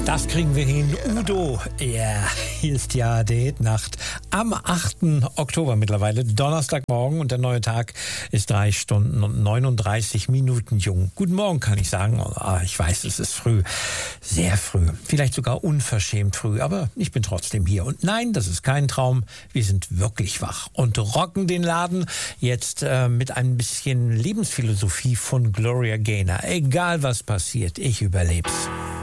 Das kriegen wir hin. Udo, ja, hier ist ja die Hitnacht am 8. Oktober mittlerweile, Donnerstagmorgen, und der neue Tag ist 3 Stunden und 39 Minuten jung. Guten Morgen, kann ich sagen. Ich weiß, es ist früh, sehr früh, vielleicht sogar unverschämt früh, aber ich bin trotzdem hier. Und nein, das ist kein Traum, wir sind wirklich wach und rocken den Laden jetzt mit ein bisschen Lebensphilosophie von Gloria Gaynor. Egal was passiert, ich überleb's.